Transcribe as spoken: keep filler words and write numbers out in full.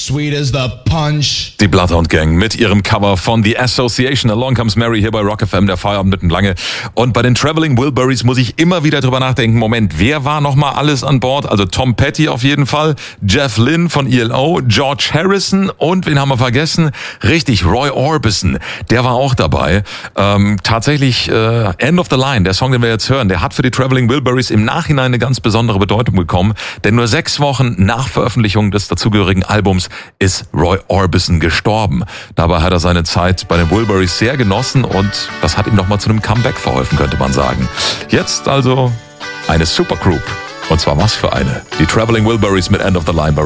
Sweet as the punch. Die Bloodhound Gang mit ihrem Cover von The Association, Along Comes Mary, hier bei Rock F M, der Feierabend mitten lange. Und bei den Traveling Wilburys muss ich immer wieder drüber nachdenken, Moment, wer war nochmal alles an Bord? Also Tom Petty auf jeden Fall, Jeff Lynne von E L O, George Harrison und, wen haben wir vergessen? Richtig, Roy Orbison, der war auch dabei. Ähm, tatsächlich äh, End of the Line, der Song, den wir jetzt hören, der hat für die Traveling Wilburys im Nachhinein eine ganz besondere Bedeutung bekommen, denn nur sechs Wochen nach Veröffentlichung des dazugehörigen Albums ist Roy Orbison gestorben. Dabei hat er seine Zeit bei den Wilburys sehr genossen und das hat ihm nochmal zu einem Comeback verholfen, könnte man sagen. Jetzt also eine Supergroup. Und zwar was für eine? Die Traveling Wilburys mit End of the Line bei